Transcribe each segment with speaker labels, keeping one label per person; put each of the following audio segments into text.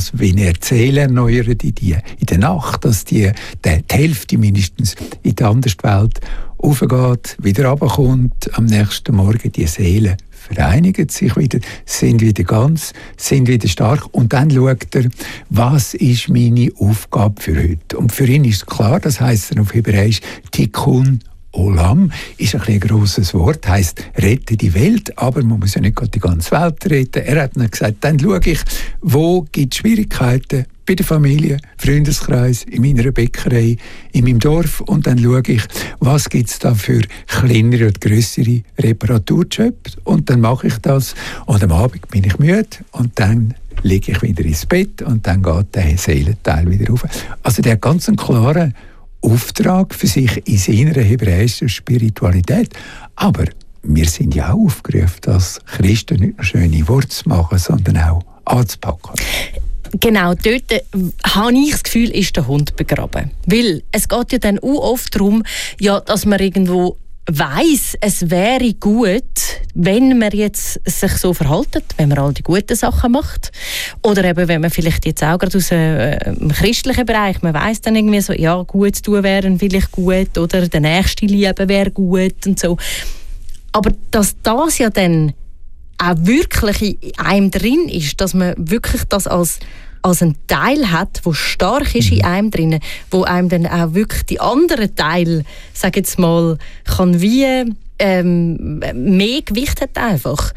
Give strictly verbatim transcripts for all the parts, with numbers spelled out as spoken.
Speaker 1: das wie eine Erzählung erneuern in, die, in der Nacht, dass die, die, die Hälfte mindestens in die andere Welt aufgeht, wieder runterkommt, am nächsten Morgen die Seelen vereinigen sich wieder, sind wieder ganz, sind wieder stark und dann schaut er, was ist meine Aufgabe für heute. Und für ihn ist klar, das heisst dann auf Hebräisch Tikkun Olam, ist ein, ein grosses Wort, heisst rette die Welt, aber man muss ja nicht die ganze Welt retten. Er hat dann gesagt, dann schaue ich, wo gibt es Schwierigkeiten bei der Familie, Freundeskreis, in meiner Bäckerei, in meinem Dorf und dann schaue ich, was gibt es da für kleinere und grössere Reparaturjobs und dann mache ich das und am Abend bin ich müde und dann lege ich wieder ins Bett und dann geht der Seelenteil wieder rauf. Also der hat ganz einen klaren Auftrag für sich in seiner hebräischen Spiritualität. Aber wir sind ja auch aufgerufen, als Christen nicht nur schöne Worte zu machen, sondern auch anzupacken.
Speaker 2: Genau, dort äh, habe ich das Gefühl, ist der Hund begraben. Weil es geht ja dann auch oft darum, ja, dass man irgendwo weiss, es wäre gut, wenn man jetzt sich so verhaltet, wenn man all die guten Sachen macht. Oder eben, wenn man vielleicht jetzt auch gerade aus einem christlichen Bereich, man weiss dann irgendwie so, ja, gut tun wäre vielleicht gut oder der Nächste lieben wäre gut und so. Aber dass das ja dann auch wirklich in einem drin ist, dass man wirklich das als, als einen Teil hat, der stark ist in einem drin, wo einem dann auch wirklich die anderen Teile, sag jetzt mal, kann wie ähm, mehr Gewicht hat einfach.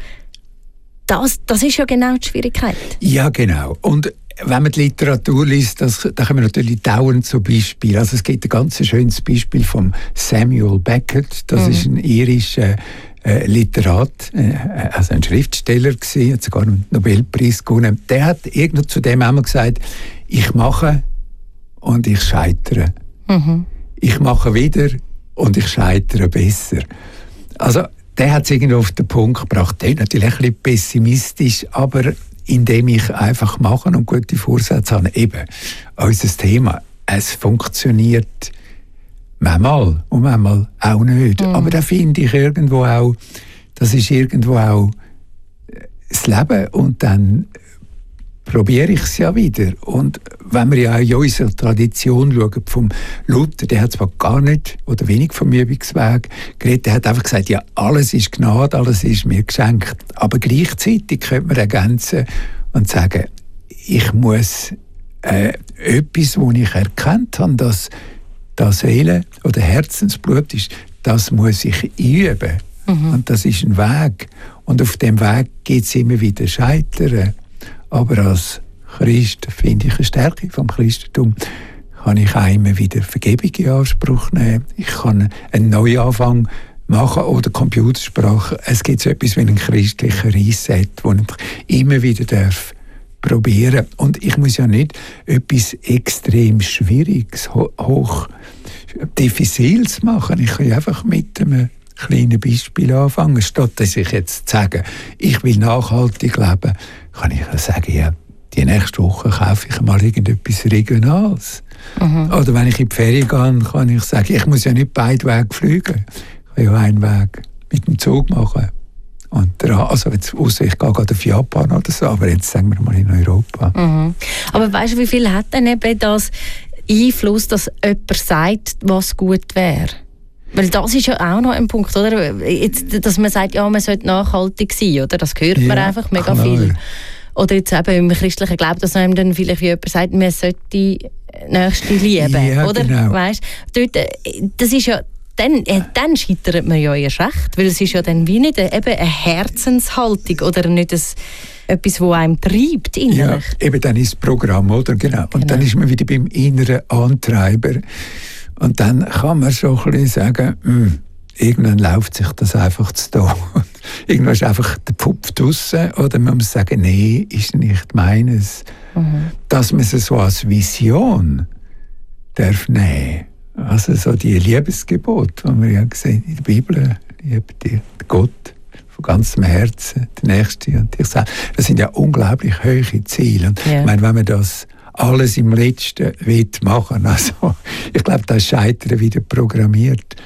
Speaker 2: Das, das ist ja genau die Schwierigkeit.
Speaker 1: Ja, genau. Und wenn man die Literatur liest, das, da kommen wir natürlich dauernd zu Beispielen. Also es gibt ein ganz schönes Beispiel von Samuel Beckett. Das mhm. ist ein irischer äh, Literat, äh, also ein Schriftsteller gewesen, hat sogar einen Nobelpreis gewonnen. Der hat irgendwo zu dem einmal gesagt, ich mache und ich scheitere. Mhm. Ich mache wieder und ich scheitere besser. Also der hat es irgendwo auf den Punkt gebracht. Der ist natürlich ein bisschen pessimistisch, aber indem ich einfach mache und gute Vorsätze habe, eben unser Thema, es funktioniert manchmal und manchmal auch nicht. Mhm. Aber da finde ich irgendwo auch, das ist irgendwo auch das Leben und dann probiere ich es ja wieder. Und wenn wir ja auch in unserer Tradition schauen, vom Luther, der hat zwar gar nicht oder wenig vom Übungsweg geredet, der hat einfach gesagt, ja, alles ist Gnade, alles ist mir geschenkt. Aber gleichzeitig könnte man ergänzen und sagen, ich muss äh, etwas, das ich erkannt habe, dass das Seele- oder Herzensblut ist, das muss ich üben. Mhm. Und das ist ein Weg. Und auf dem Weg gibt es immer wieder Scheitern. Aber als Christ finde ich eine Stärke vom Christentum, kann ich auch immer wieder Vergebung in Anspruch nehmen. Ich kann einen Neuanfang machen oder Computersprache. Es gibt so etwas wie einen christlichen Reset, den ich immer wieder darf probieren. Und ich muss ja nicht etwas extrem Schwieriges, hoch diffiziles machen. Ich kann einfach mit einem kleinen Beispiel anfangen. Statt dass ich jetzt sage, ich will nachhaltig leben, kann ich ja sagen, ja, die nächste Woche kaufe ich mal irgendetwas Regionales. Mhm. Oder wenn ich in die Ferien gehe, kann ich sagen, ich muss ja nicht beide Wege fliegen. Ich kann ja einen Weg mit dem Zug machen. Und der, also jetzt, ausser ich gehe gerade auf Japan oder so, aber jetzt sagen wir mal in Europa.
Speaker 2: Mhm. Aber weißt du, wie viel hat denn eben das Einfluss, dass jemand sagt, was gut wäre? Weil das ist ja auch noch ein Punkt, oder? Jetzt, dass man sagt, ja, man sollte nachhaltig sein, oder? Das hört man ja einfach mega klar. Viel. Oder jetzt eben im christlichen Glauben, dass einem dann vielleicht wie jemand sagt, man sollte die Nächste lieben,
Speaker 1: ja,
Speaker 2: oder?
Speaker 1: Genau.
Speaker 2: Weißt, dort, das ist ja, dann, dann scheitert man ja erst recht, weil es ist ja dann wie nicht eine, eben eine Herzenshaltung oder nicht ein, etwas, das einem treibt innerlich.
Speaker 1: Ja, eben dann ist das Programm, oder? Genau. Und genau. Dann ist man wieder beim inneren Antreiber. Und dann kann man so ein bisschen sagen, mh, irgendwann läuft sich das einfach zu tun. Irgendwann ist einfach der Pupf draussen. Oder man muss sagen, nee, ist nicht meines. Mhm. Dass man es so als Vision darf nehmen. Also so die Liebesgebot, die wir ja sehen in der Bibel, liebe dir Gott von ganzem Herzen, der Nächste und dich selbst. Das sind ja unglaublich hohe Ziele. Und ja. Ich meine, wenn man das alles im Letzten machen will, also ich glaube, das Scheitern wieder programmiert.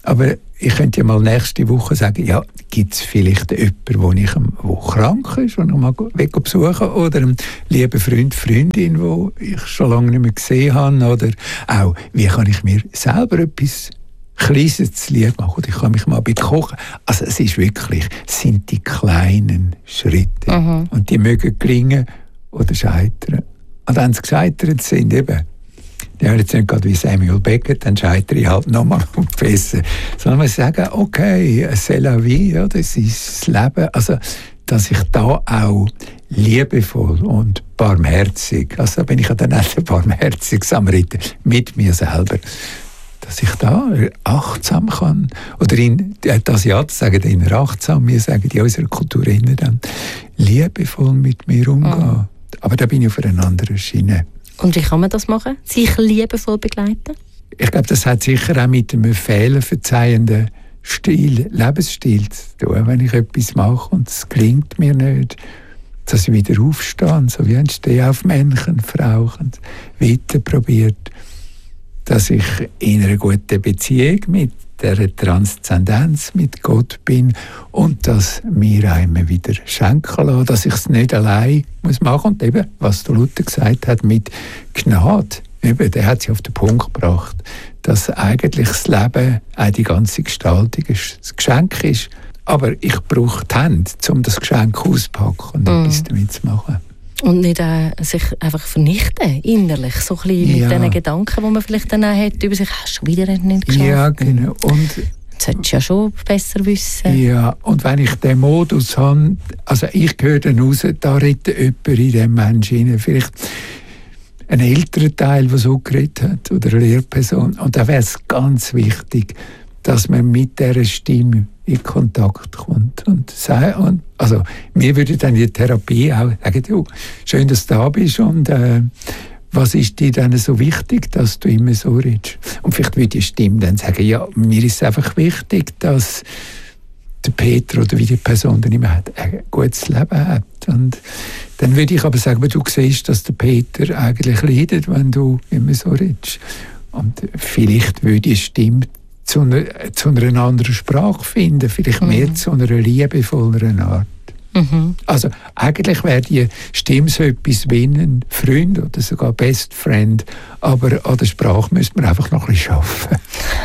Speaker 1: Aber ich könnte ja mal nächste Woche sagen, ja, gibt es vielleicht jemanden, wo ich, wo krank ist, den ich mal weg besuchen oder einen lieben Freund, Freundin, den ich schon lange nicht mehr gesehen habe, oder auch, wie kann ich mir selber etwas Kleines zu lieb machen, oder ich kann mich mal ein bisschen kochen. Also es ist wirklich, es sind die kleinen Schritte. Mhm. Und die mögen gelingen oder scheitern. Und wenn sie gescheitert sind, eben, die hören jetzt nicht gerade wie Samuel Beckett, dann scheitere ich halt nochmal und besser. Sondern wir sagen, okay, c'est la vie, ja, das ist das Leben. Also, dass ich da auch liebevoll und barmherzig, also bin ich ja dann auch ein barmherziger Samariter mit mir selber, dass ich da achtsam kann. Oder in, die Asiaten sagen immer achtsam, wir sagen in unserer Kultur immer dann liebevoll mit mir umgehen. Mhm. Aber da bin ich auf einer anderen Schiene.
Speaker 2: Und wie kann man das machen? Sich liebevoll begleiten?
Speaker 1: Ich glaube, das hat sicher auch mit einem fehlerverzeihenden Stil, Lebensstil zu tun. Wenn ich etwas mache und es gelingt mir nicht, dass ich wieder aufstehe, so wie ein Stehaufmännchen, Frauchen, weiter probiert, dass ich in einer guten Beziehung mit der Transzendenz mit Gott bin und dass mir einmal wieder schenken lassen, dass ich es nicht allein muss machen. Und eben, was der Luther gesagt hat mit Gnade, eben, der hat sie auf den Punkt gebracht, dass eigentlich das Leben, auch die ganze Gestaltung, ein Geschenk ist. Aber ich brauche die Hände, um das Geschenk auszupacken und mm. etwas damit zu machen.
Speaker 2: Und nicht äh, sich einfach vernichten, innerlich, so ein bisschen ja. mit diesen Gedanken, die man vielleicht dann auch hat, über sich, hast du wieder nicht geschafft.
Speaker 1: Ja, genau. Und
Speaker 2: das solltest du ja schon besser wissen.
Speaker 1: Ja, und wenn ich den Modus habe, also ich höre dann raus, da redet jemand in diesem Menschen hinein, vielleicht ein älterer Teil, der so geredet hat, oder eine Lehrperson. Und da wäre es ganz wichtig, dass man mit dieser Stimme in Kontakt kommt. Und, und also, mir würde dann die Therapie auch sagen, du, schön, dass du da bist und äh, was ist dir dann so wichtig, dass du immer so redest? Und vielleicht würde die Stimme dann sagen, ja, mir ist es einfach wichtig, dass der Peter oder wie die Person dann immer hat, ein gutes Leben hat. Und dann würde ich aber sagen, du siehst, dass der Peter eigentlich leidet, wenn du immer so redest. Und vielleicht würde die Stimme zu einer, zu einer anderen Sprache finden, vielleicht mhm. mehr zu einer liebevolleren Art. Mhm. Also eigentlich wäre die Stimme so etwas wie ein Freund oder sogar Best Friend, aber an der Sprache müsste man einfach noch ein bisschen arbeiten.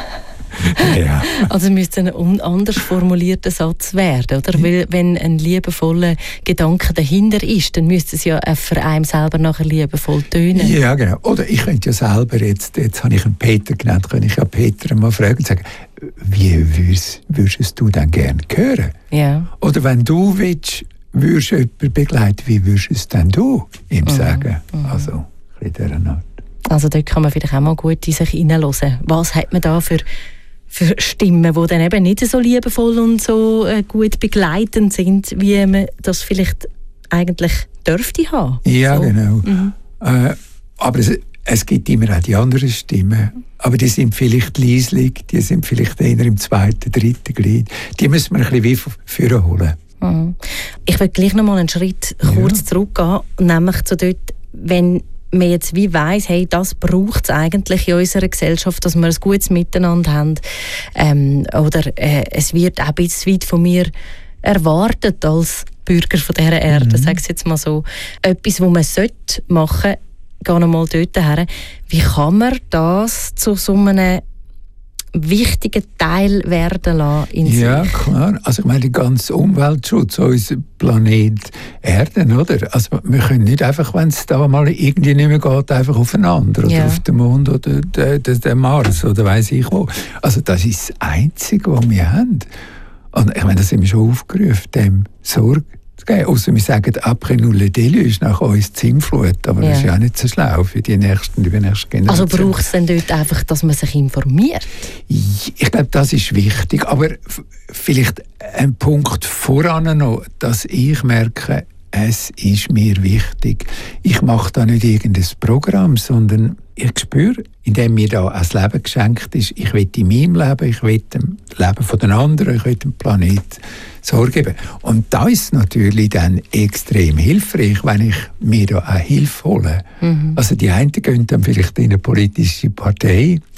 Speaker 1: Ja.
Speaker 2: Also müsste ein anders formulierter Satz werden, oder? Weil wenn ein liebevoller Gedanke dahinter ist, dann müsste es ja für einen selber nachher liebevoll tönen.
Speaker 1: Ja, genau. Oder ich könnte ja selber, jetzt, jetzt habe ich einen Peter genannt, könnte ich ja Peter mal fragen und sagen, wie würdest, würdest du denn gerne hören? Ja. Oder wenn du willst, würdest jemanden begleiten, wie würdest es denn du ihm mhm. sagen? Mhm. Also, ein bisschen dieser Art.
Speaker 2: Also dort kann man vielleicht auch mal gut in sich hineinhören. Was hat man da für für Stimmen, die dann eben nicht so liebevoll und so äh, gut begleitend sind, wie man das vielleicht eigentlich dürfte haben.
Speaker 1: Ja,
Speaker 2: so.
Speaker 1: Genau. Mhm. Äh, aber es, es gibt immer auch die anderen Stimmen. Aber die sind vielleicht leislich, die sind vielleicht eher im zweiten, dritten Glied. Die müssen wir ein bisschen wie vorne holen.
Speaker 2: Mhm. Ich will gleich noch mal einen Schritt kurz ja. zurückgehen, nämlich zu dort, wenn man jetzt wie weiss, hey, das braucht es eigentlich in unserer Gesellschaft, dass wir ein gutes Miteinander haben. Ähm, oder äh, es wird auch ein bisschen weit von mir erwartet als Bürger von dieser Erde, mhm. sage ich jetzt mal so. Etwas, was man sollte machen, gehen wir mal dort her. Wie kann man das zu so einem wichtigen Teil werden lassen in sich?
Speaker 1: Ja, klar. Also ich meine, der ganze Umweltschutz, unser Planet Erde, oder? Also wir können nicht einfach, wenn es da mal irgendwie nicht mehr geht, einfach aufeinander oder ja. auf den Mond oder den, den, den Mars oder weiss ich wo. Also das ist das Einzige, was wir haben. Und ich meine, da sind wir schon aufgerufen, dem Sorge zu geben. Ausser wir sagen, après nous le déluge, nach uns die Sintflut. Aber ja. das ist ja auch nicht so schlau für die nächsten, die nächste Generation.
Speaker 2: Also braucht es denn dort einfach, dass man sich informiert?
Speaker 1: Ich glaube, das ist wichtig. Aber vielleicht ein Punkt voran noch, dass ich merke, es ist mir wichtig. Ich mache da nicht irgendein Programm, sondern ich spüre, indem mir da ein Leben geschenkt ist, ich will in meinem Leben, ich will dem Leben von den anderen, ich will dem Planeten Sorge geben. Und da ist es natürlich dann extrem hilfreich, wenn ich mir da auch Hilfe hole. Mhm. Also die einen gehen dann vielleicht in eine politische Partei,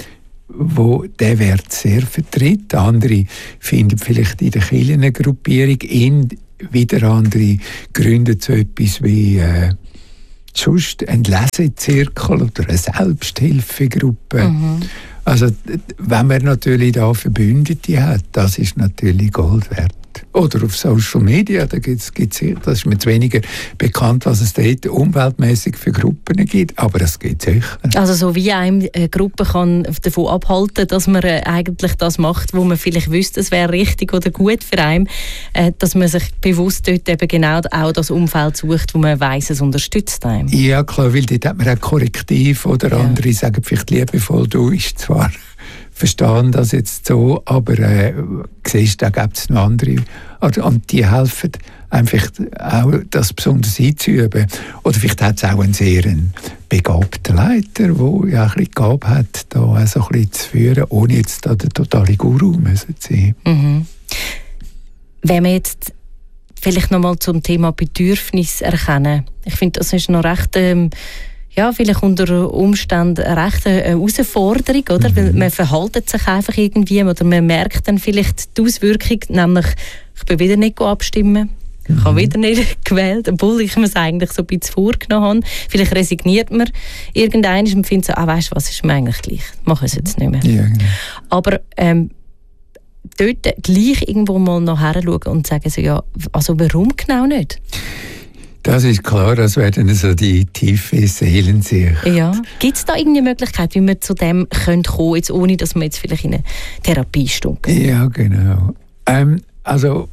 Speaker 1: wo der Wert sehr vertritt. Andere finden vielleicht in der Kirche eine Gruppierung, in wieder andere gründen so etwas wie äh, sonst ein Lesezirkel oder eine Selbsthilfegruppe. Mhm. Also wenn man natürlich da Verbündete hat, das ist natürlich Gold wert. Oder auf Social Media, da gibt's, gibt's, das ist mir zu weniger bekannt, was es dort umweltmäßig für Gruppen gibt, aber das gibt es sicher.
Speaker 2: Also so wie eine Gruppe kann davon abhalten, dass man äh, eigentlich das macht, wo man vielleicht wüsste, es wäre richtig oder gut für einen, äh, dass man sich bewusst dort eben genau auch das Umfeld sucht, wo man weiss, es unterstützt einen.
Speaker 1: Ja klar, weil dort hat man auch Korrektiv oder ja. Andere sagen vielleicht liebevoll, du ist zwar verstehen das jetzt so, aber äh, siehst, da gibt es noch andere. Und die helfen einfach auch, das besonders einzuüben. Oder vielleicht hat es auch einen sehr begabten Leiter, der ja ein bisschen Gabe hat, da auch so ein bisschen zu führen, ohne jetzt da der totale Guru müssen zu sein.
Speaker 2: Mhm. Wenn wir jetzt vielleicht noch mal zum Thema Bedürfnis erkennen. Ich finde, das ist noch recht... Ähm, ja, vielleicht unter Umständen eine rechte Herausforderung, oder? Mhm. Weil man verhaltet sich einfach irgendwie oder man merkt dann vielleicht die Auswirkung, nämlich ich bin wieder nicht abstimmen, ich mhm. habe wieder nicht gewählt, obwohl ich mir es eigentlich so ein bisschen vorgenommen habe. Vielleicht resigniert man irgendwann und findet so, ah, weißt du was, ist mir eigentlich gleich, mache ich es jetzt nicht mehr. Ja, genau. Aber ähm, dort gleich irgendwo mal noch herschauen und sagen so, ja, also warum genau nicht?
Speaker 1: Das ist klar, das wäre dann so die tiefe Seelensicht.
Speaker 2: Ja. Gibt es da irgendeine Möglichkeit, wie man zu dem kommen könnte, jetzt ohne dass man jetzt vielleicht in eine Therapie steckt?
Speaker 1: Ja, genau. Ähm, also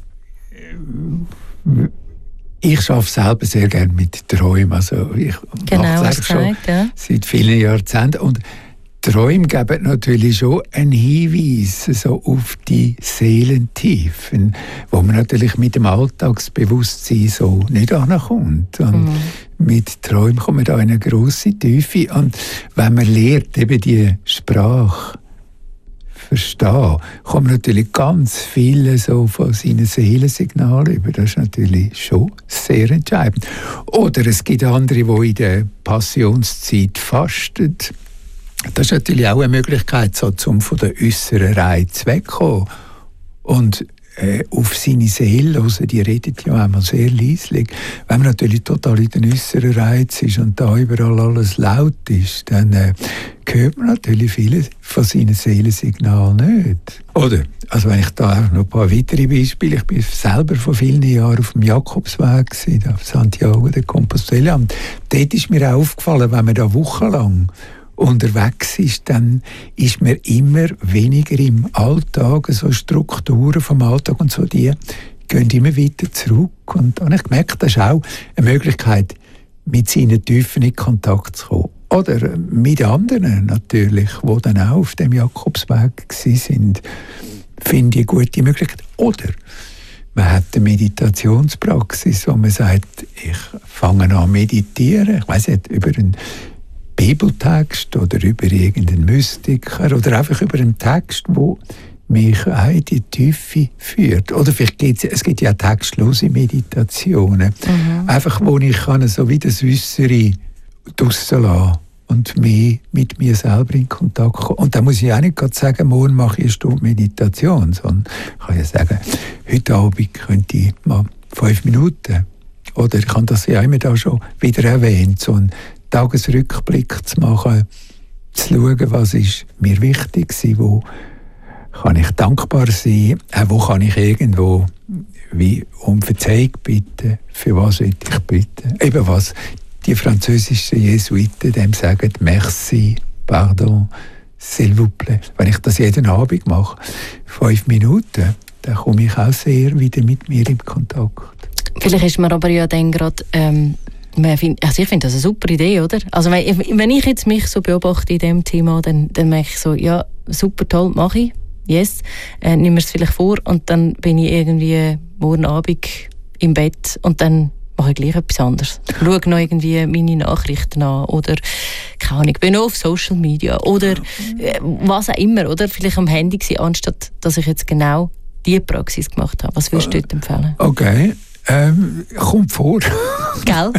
Speaker 1: ich arbeite selber sehr gerne mit Träumen. Also ich
Speaker 2: genau,
Speaker 1: mache es schon ja. seit vielen Jahrzehnten. Und Träume geben natürlich schon einen Hinweis so auf die Seelentiefen, wo man natürlich mit dem Alltagsbewusstsein so nicht ankommt. Und mhm. mit Träumen kommt man da in eine grosse Tiefe. Und wenn man lernt, eben die Sprache verstehen, kommt man natürlich ganz viele so von seinen Seelensignalen über. Das ist natürlich schon sehr entscheidend. Oder es gibt andere, die in der Passionszeit fasten. Das ist natürlich auch eine Möglichkeit, so, um von der äußeren Reiz wegzukommen. Und äh, auf seine Seele hören, die redet ja einmal sehr leislich. Wenn man natürlich total in den äußeren Reiz ist und da überall alles laut ist, dann äh, hört man natürlich viele von seinen Seelensignalen nicht. Oder, also wenn ich da auch noch ein paar weitere Beispiele, ich bin selber vor vielen Jahren auf dem Jakobsweg gewesen, auf Santiago de Compostela. Und dort ist mir auch aufgefallen, wenn man da wochenlang unterwegs ist, dann ist man immer weniger im Alltag, so Strukturen vom Alltag und so, die gehen immer weiter zurück. Und dann habe ich gemerkt, das ist auch eine Möglichkeit, mit seinen Tiefen in Kontakt zu kommen. Oder mit anderen natürlich, die dann auch auf dem Jakobsweg waren, finde ich eine gute Möglichkeit. Oder man hat eine Meditationspraxis, wo man sagt, ich fange an zu meditieren, ich weiss nicht, über einen Bibeltext oder über irgendeinen Mystiker oder einfach über einen Text, der mich auch in die Tiefe führt. Oder vielleicht gibt's, es gibt ja textlose Meditationen, mhm. einfach wo ich kann so wie das Äußere draussen lassen und mehr mit mir selber in Kontakt kommen. Und da muss ich auch nicht gerade sagen, morgen mache ich eine Stunde Meditation, sondern ich kann ja sagen, heute Abend könnte ich mal fünf Minuten. Oder ich kann das ja immer da schon wieder erwähnt, so ein Tagesrückblick zu machen, zu schauen, was ist mir wichtig war, wo kann ich dankbar sein, auch wo kann ich irgendwo wie um Verzeihung bitten, für was will ich bitten. Eben was die französischen Jesuiten dem sagen, merci, pardon, s'il vous plaît. Wenn ich das jeden Abend mache, fünf Minuten, dann komme ich auch sehr wieder mit mir in Kontakt.
Speaker 2: Vielleicht ist man aber ja dann gerade ähm Also ich finde das eine super Idee, oder? Also wenn, wenn ich jetzt mich so beobachte in diesem Thema, dann, dann merke ich so, ja, super toll, mache ich, yes, äh, nimm mir es vielleicht vor und dann bin ich irgendwie morgen Abend im Bett und dann mache ich gleich etwas anderes. Schaue noch irgendwie meine Nachrichten an oder keine Ahnung, bin noch auf Social Media oder äh, was auch immer, oder? Vielleicht am Handy gewesen, anstatt dass ich jetzt genau diese Praxis gemacht habe. Was würdest du dort empfehlen?
Speaker 1: Okay. Ähm, kommt vor.
Speaker 2: Gell?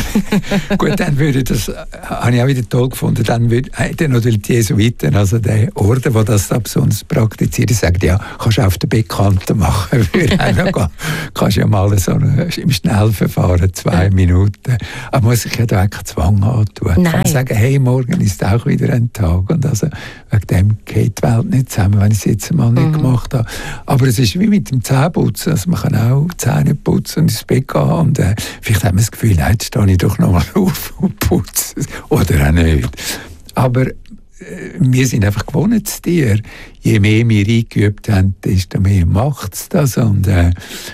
Speaker 1: Gut, dann würde das, habe ich auch wieder toll gefunden, dann würde dann natürlich die Jesuiten, also der Orden, der das da besonders praktiziert, sagen, ja, kannst du auf der Bekannten machen, würde auch noch gehen. Kannst ja mal so eine, im Schnellverfahren, zwei Minuten. Aber muss ich ja da eigentlich Zwang antun. Nein. Kann man sagen, hey, morgen ist auch wieder ein Tag und also wegen dem geht die Welt nicht zusammen, wenn ich es jetzt mal nicht mhm. gemacht habe. Aber es ist wie mit dem Zähneputzen, also man kann auch die Zähne putzen und ins Bett gehen und äh, vielleicht hat man das Gefühl, nein, jetzt stehe ich doch noch mal auf und putze. Oder auch nicht. Aber äh, wir sind einfach Gewohnheitstiere. Je mehr wir eingeübt haben, desto mehr macht es das. Und äh,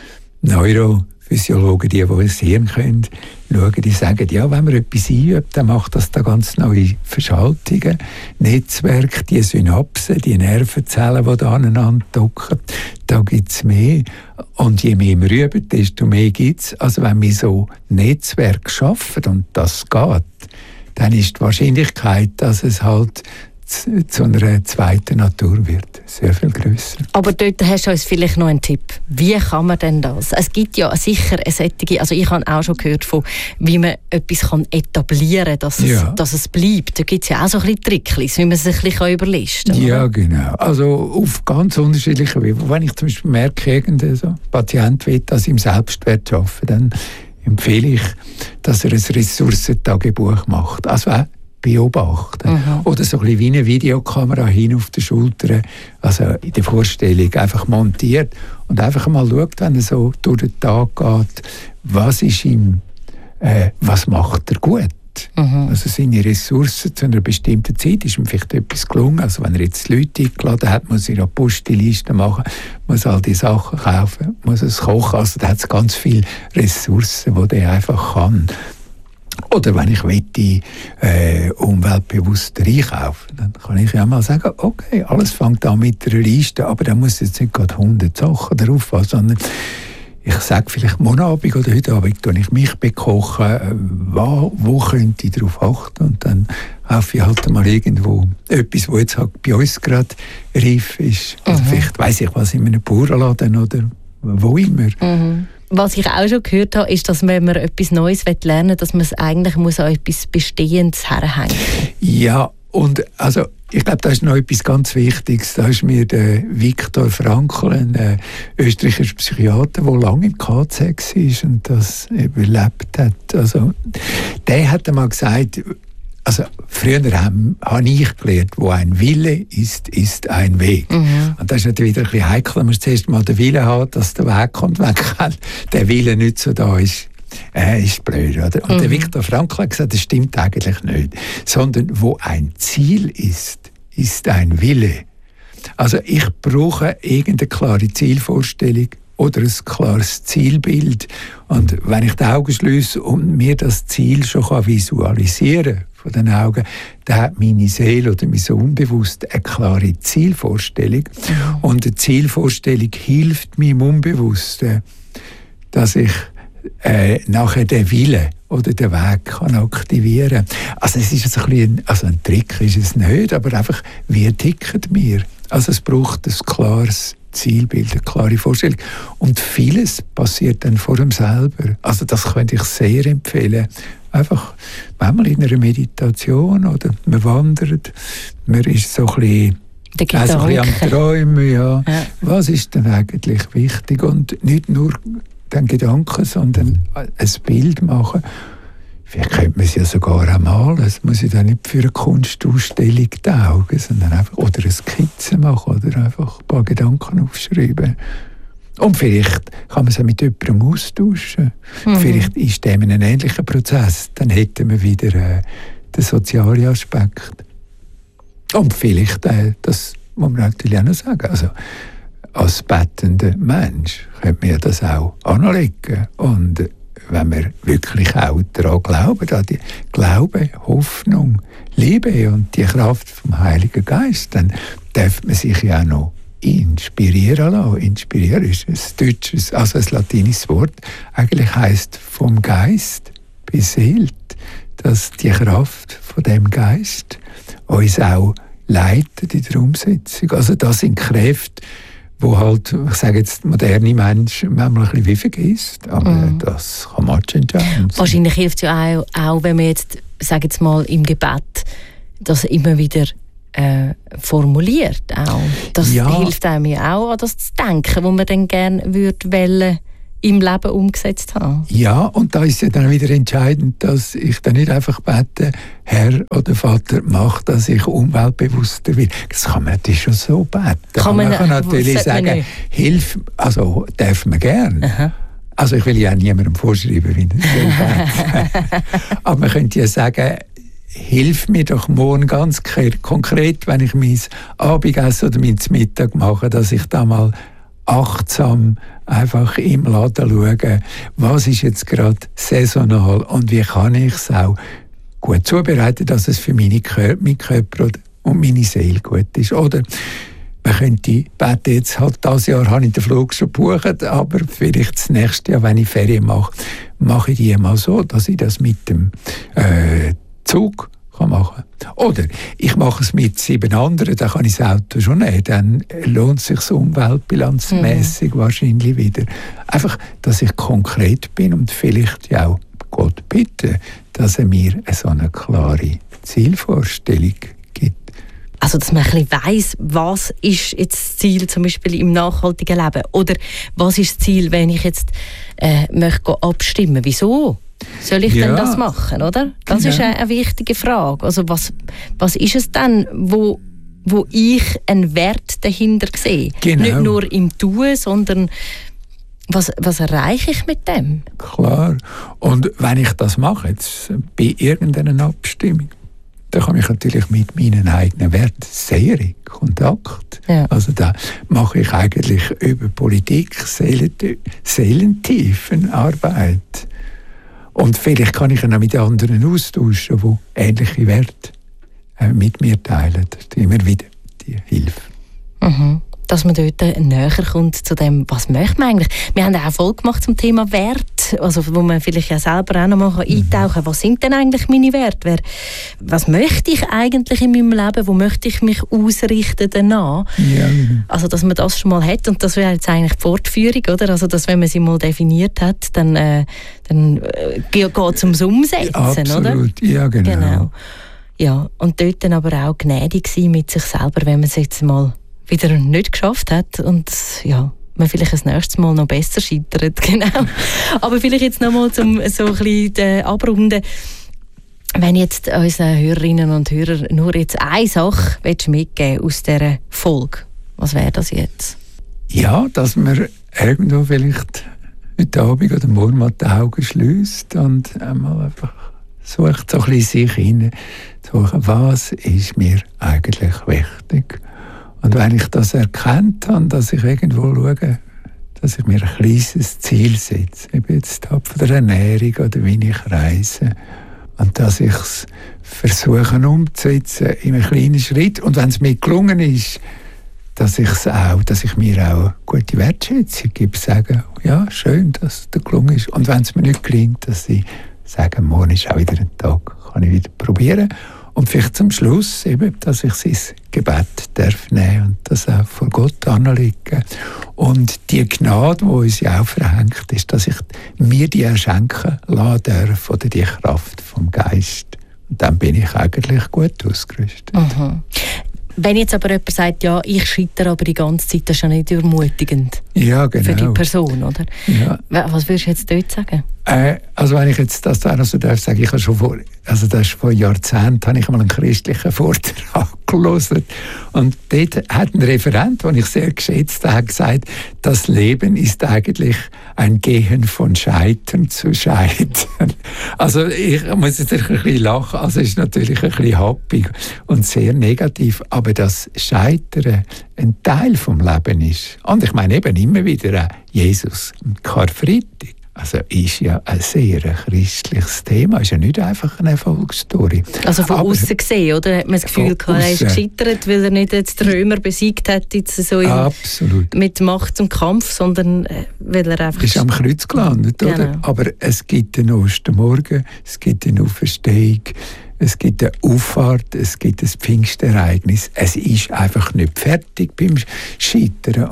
Speaker 1: Neurophysiologen, die, die das Hirn können, schauen, die sagen, ja, wenn man etwas einübt, dann macht das da ganz neue Verschaltungen, Netzwerke, die Synapsen, die Nervenzellen, die da aneinander docken, da gibt es mehr. Und je mehr wir üben, desto mehr gibt es. Also wenn wir so Netzwerke schaffen, und das geht, dann ist die Wahrscheinlichkeit, dass es halt zu, zu einer zweiten Natur wird, sehr viel grösser. Aber
Speaker 2: dort hast du uns vielleicht noch einen Tipp. Wie kann man denn das? Es gibt ja sicher eine solche, also ich habe auch schon gehört von, wie man etwas kann etablieren kann, dass, ja. es, dass es bleibt. Da gibt es ja auch so ein bisschen Tricklis, wie man sich ein bisschen überlisten kann.
Speaker 1: Ja, genau. Also auf ganz unterschiedliche Wege. Wenn ich zum Beispiel merke, irgendein so Patient will das im Selbstwert arbeiten, dann empfehle ich, dass er ein Ressourcentagebuch macht. Also auch beobachten. Mhm. Oder so ein bisschen wie eine Videokamera hin auf der Schulter, also in der Vorstellung einfach montiert und einfach mal schaut, wenn er so durch den Tag geht, was ist ihm, äh, was macht er gut. Mhm. Also seine Ressourcen zu einer bestimmten Zeit ist ihm vielleicht etwas gelungen. Also wenn er jetzt Leute eingeladen hat, muss er eine Postliste machen, muss all die Sachen kaufen, muss es kochen. Also da hat es ganz viele Ressourcen, die er einfach kann. Oder wenn ich möchte, äh, umweltbewusster einkaufen, dann kann ich ja mal sagen, okay, alles fängt an mit einer Liste, aber da muss jetzt nicht gerade hundert Sachen drauf haben, sondern ich sage vielleicht morgen Abend oder heute Abend, wenn ich mich bekoche, äh, wo, wo könnte ich darauf achten? Und dann kaufe ich halt mal irgendwo etwas, was jetzt halt bei uns gerade reif ist. Mhm. Also vielleicht weiss ich was in einem Bauernladen oder wo immer. Mhm.
Speaker 2: Was ich auch schon gehört habe, ist, dass wenn man etwas Neues lernen will, dass man es eigentlich muss an etwas Bestehendes herhängen muss.
Speaker 1: Ja, und also ich glaube, das ist noch etwas ganz Wichtiges. Da ist mir der Viktor Frankl, ein äh, österreichischer Psychiater, der lange im K Z war und das überlebt hat. Also, der hat einmal gesagt, also früher habe hab ich gelernt, wo ein Wille ist, ist ein Weg. Mhm. Und das ist natürlich wieder ein bisschen heikel. Man muss zuerst mal den Willen haben, dass der Weg kommt. Wenn der Wille nicht so da ist, äh, ist blöd. Oder? Und mhm. der Viktor Frankl hat gesagt, das stimmt eigentlich nicht. Sondern wo ein Ziel ist, ist ein Wille. Also ich brauche irgendeine klare Zielvorstellung oder ein klares Zielbild. Und wenn ich die Augen schließe und mir das Ziel schon visualisieren kann, von den Augen, dann hat meine Seele oder mein Unbewusst eine klare Zielvorstellung. Mhm. Und die Zielvorstellung hilft meinem Unbewussten, dass ich äh, nachher den Willen oder den Weg kann aktivieren kann. Also es ist ein, bisschen, also ein Trick ist es nicht, aber einfach, wie ticken wir? Also es braucht ein klares Zielbild, eine klare Vorstellung. Und vieles passiert dann vor dem selber. Also das könnte ich sehr empfehlen. Einfach, manchmal in einer Meditation oder man wandert, man ist so ein bisschen, also ein bisschen am Träumen, ja. ja. Was ist denn eigentlich wichtig? Und nicht nur den Gedanken, sondern ein Bild machen. Vielleicht könnte man es ja sogar auch malen. Es muss ja dann nicht für eine Kunstausstellung taugen, sondern einfach oder eine Skizze machen oder einfach ein paar Gedanken aufschreiben. Und vielleicht kann man es auch mit jemandem austauschen. Mhm. Vielleicht ist dem ein ähnlicher Prozess. Dann hätten wir wieder äh, den sozialen Aspekt. Und vielleicht, äh, das muss man natürlich auch noch sagen, also als bettender Mensch könnte man das auch anlegen. Und wenn wir wirklich auch daran glauben, an die Glaube, Hoffnung, Liebe und die Kraft vom Heiligen Geist, dann darf man sich ja auch noch inspirieren lassen. Inspirieren ist ein deutsches, also ein latinisches Wort. Eigentlich heisst vom Geist beseelt, dass die Kraft von dem Geist uns auch leitet in der Umsetzung. Also das sind Kräfte, wo halt, ich sage jetzt, moderne Menschen manchmal ein bisschen wie vergisst, aber mm. das kann man entscheiden.
Speaker 2: Wahrscheinlich hilft es ja auch, auch, wenn man jetzt, sage jetzt mal, im Gebet das immer wieder äh, formuliert. Auch. Das ja. hilft einem ja auch, an das zu denken, was man dann gerne würde wollen, im Leben umgesetzt haben.
Speaker 1: Ja, und da ist ja dann wieder entscheidend, dass ich dann nicht einfach bete, Herr oder Vater, mach, dass ich umweltbewusster werde. Das kann man natürlich schon so beten.
Speaker 2: Kann man,
Speaker 1: man kann natürlich sagen, hilf, also darf man gern. Aha. Also ich will ja niemandem vorschreiben, wie das beten. Aber man könnte ja sagen, hilf mir doch morgen ganz konkret, wenn ich mein Abendessen oder mein Mittag mache, dass ich da mal achtsam einfach im Laden schauen, was ist jetzt gerade saisonal und wie kann ich es auch gut zubereiten, dass es für meine Kör- meinen Körper und meine Seele gut ist. Oder man könnte beten, jetzt halt dieses Jahr habe ich den Flug schon gebucht, aber vielleicht das nächste Jahr, wenn ich Ferien mache, mache ich die mal so, dass ich das mit dem äh, Zug kann machen. Oder ich mache es mit sieben anderen, dann kann ich das Auto schon nehmen. Dann lohnt es sich umweltbilanzmässig mhm. wahrscheinlich wieder. Einfach, dass ich konkret bin und vielleicht ja auch Gott bitte, dass er mir so eine klare Zielvorstellung gibt.
Speaker 2: Also, dass man ein bisschen weiss, was ist jetzt das Ziel zum Beispiel im nachhaltigen Leben? Oder was ist das Ziel, wenn ich jetzt äh, möchte abstimmen? Wieso soll ich ja, denn das machen, oder? Das genau. ist eine, eine wichtige Frage. Also was, was ist es denn, wo, wo ich einen Wert dahinter sehe? Genau. Nicht nur im Tun, sondern was, was erreiche ich mit dem?
Speaker 1: Klar. Und wenn ich das mache, jetzt bei irgendeiner Abstimmung, dann komme ich natürlich mit meinen eigenen Werten sehr in Kontakt. Ja. Also da mache ich eigentlich über Politik seelentiefen Arbeit. Und vielleicht kann ich ihn auch mit anderen austauschen, die ähnliche Werte äh, mit mir teilen. Das ist immer wieder die Hilfe.
Speaker 2: Mhm. Dass man dort näher kommt zu dem, was möchte man eigentlich. Wir haben auch eine Folge gemacht zum Thema Wert, also wo man vielleicht ja selber auch noch mal eintauchen kann. Mhm. Was sind denn eigentlich meine Werte? Was möchte ich eigentlich in meinem Leben? Wo möchte ich mich ausrichten danach? Ja. Also, dass man das schon mal hat. Und das wäre jetzt eigentlich die Fortführung, oder? Also, dass wenn man sie mal definiert hat, dann, äh, dann äh, geht es ums Umsetzen,
Speaker 1: absolut.
Speaker 2: Oder?
Speaker 1: Ja, genau. genau.
Speaker 2: Ja, und dort dann aber auch gnädig sein mit sich selber, wenn man es jetzt mal wieder nicht geschafft hat und ja, man vielleicht das nächste Mal noch besser scheitert, genau. Aber vielleicht jetzt noch mal zum so ein bisschen abrunden. Wenn jetzt unseren Hörerinnen und Hörern nur jetzt eine Sache mitgeben aus dieser Folge, was wäre das jetzt?
Speaker 1: Ja, dass man irgendwo vielleicht heute Abend oder morgen mal die Augen schliesst und einmal einfach sucht so ein bisschen sich hinein, suchen, was ist mir eigentlich wichtig. Und wenn ich das erkannt habe, dass ich irgendwo schaue, dass ich mir ein kleines Ziel setze, eben jetzt von der Ernährung oder wie ich reise, und dass ich es versuche umzusetzen in einem kleinen Schritt. Und wenn es mir gelungen ist, dass ich es auch, dass ich mir auch eine gute Wertschätzung gebe, sagen, ja, schön, dass es dir gelungen ist. Und wenn es mir nicht gelingt, dass ich sage, morgen ist auch wieder ein Tag, kann ich wieder probieren. Und vielleicht zum Schluss, eben, dass ich sein Gebet darf nehmen und das auch vor Gott anlegen. Und die Gnade, die uns ja auch verhängt ist, dass ich mir die erschenken lassen darf oder die Kraft vom Geist. Und dann bin ich eigentlich gut ausgerüstet.
Speaker 2: Mhm. Wenn jetzt aber jemand sagt, ja, ich scheitere aber die ganze Zeit, das ist ja nicht ermutigend.
Speaker 1: Ja, genau.
Speaker 2: Für die Person, oder?
Speaker 1: Ja.
Speaker 2: Was würdest du jetzt dort sagen?
Speaker 1: Äh, also wenn ich jetzt das auch noch so darf sagen, ich habe schon vor, also das ist vor Jahrzehnten, habe ich mal einen christlichen Vortrag gelesen. Und dort hat ein Referent, den ich sehr geschätzt habe, gesagt, das Leben ist eigentlich ein Gehen von Scheitern zu Scheitern. Also ich muss jetzt ein bisschen lachen, also es ist natürlich ein bisschen happig und sehr negativ, aber das Scheitern ein Teil vom Leben ist. Und ich meine eben immer wieder Jesus, Karfreitag. Also ist ja ein sehr christliches Thema, ist ja nicht einfach eine Erfolgsstory.
Speaker 2: Also von außen gesehen, oder? Hat man das Gefühl gehabt, er ist gescheitert, weil er nicht jetzt die Römer besiegt hat, jetzt so
Speaker 1: Absolut.
Speaker 2: mit Macht und Kampf, sondern weil er einfach...
Speaker 1: Ist am Kreuz gelandet, genau. Oder? Aber es gibt den Ostermorgen, es gibt eine Auferstehung, es gibt eine Auffahrt, es gibt ein Pfingstereignis. Es ist einfach nicht fertig beim Scheitern. Und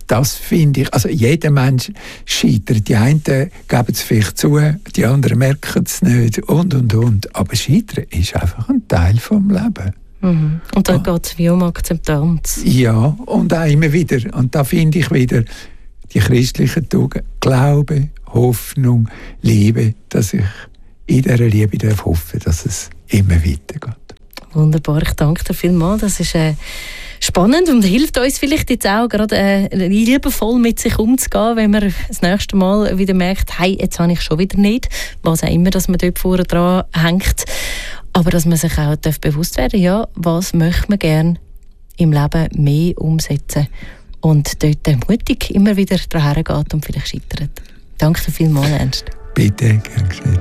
Speaker 1: das finde ich, also jeder Mensch scheitert. Die einen geben es vielleicht zu, die anderen merken es nicht und, und, und. Aber Scheitern ist einfach ein Teil vom Leben.
Speaker 2: Mhm. Und dann oh. geht es wie um Akzeptanz.
Speaker 1: Ja, und auch immer wieder. Und da finde ich wieder die christlichen Tugenden. Glaube, Hoffnung, Liebe, dass ich in dieser Liebe darf hoffen, dass es immer weitergeht.
Speaker 2: Wunderbar, ich danke dir vielmals. Das ist äh, spannend und hilft uns vielleicht jetzt auch gerade äh, liebevoll mit sich umzugehen, wenn man das nächste Mal wieder merkt, hey, jetzt habe ich schon wieder nicht, was auch immer, dass man dort vorne dran hängt. Aber dass man sich auch darf bewusst werden, ja, was möchte man gerne im Leben mehr umsetzen und dort mutig immer wieder daher geht und vielleicht scheitert. Danke dir vielmals, Ernst.
Speaker 1: Bitte, gern geschehen.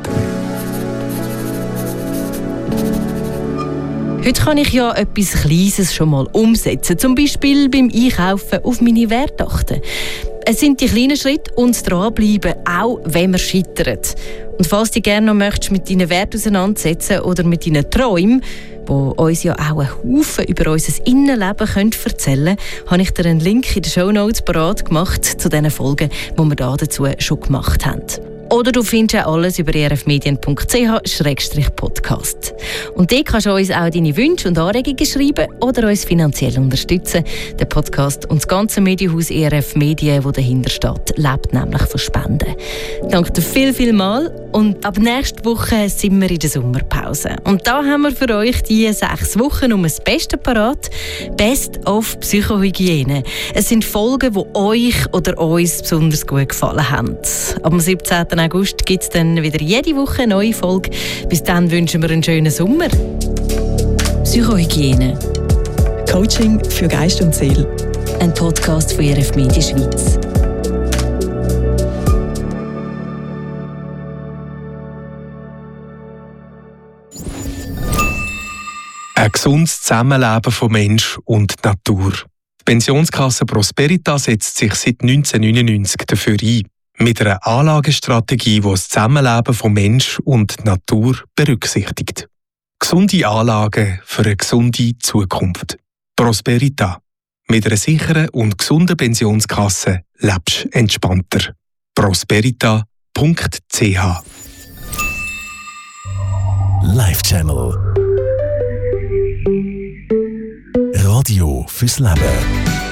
Speaker 2: Heute kann ich ja etwas Kleines schon mal umsetzen, zum Beispiel beim Einkaufen auf meine Werte achten. Es sind die kleinen Schritte und das Dranbleiben, auch wenn man scheitert. Und falls du gerne noch möchtest mit deinen Werten auseinandersetzen oder mit deinen Träumen, die uns ja auch einen Haufen über unser Innenleben erzählen können, habe ich dir einen Link in den Shownotes parat gemacht zu den Folgen, die wir da dazu schon gemacht haben. Oder du findest auch alles über e r f medien punkt c h slash podcast. Und dort kannst du uns auch deine Wünsche und Anregungen schreiben oder uns finanziell unterstützen. Der Podcast und das ganze Medienhaus E R F Medien, das dahinter steht, lebt nämlich von Spenden. Danke dir viel, viel mal. Und ab nächste Woche sind wir in der Sommerpause. Und da haben wir für euch die sechs Wochen um das Beste parat. Best of Psychohygiene. Es sind Folgen, die euch oder uns besonders gut gefallen haben. Am siebzehnten August gibt es dann wieder jede Woche eine neue Folge. Bis dann wünschen wir einen schönen Sommer. Psychohygiene.
Speaker 3: Coaching für Geist und Seele.
Speaker 2: Ein Podcast von E R F Medien Schweiz.
Speaker 4: Ein gesundes Zusammenleben von Mensch und Natur. Die Pensionskasse Prosperita setzt sich seit neunzehnhundertneunundneunzig dafür ein. Mit einer Anlagestrategie, die das Zusammenleben von Mensch und Natur berücksichtigt. Gesunde Anlagen für eine gesunde Zukunft. Prosperita. Mit einer sicheren und gesunden Pensionskasse lebst du entspannter. prosperita punkt c h
Speaker 5: Life Channel Radio fürs Leben.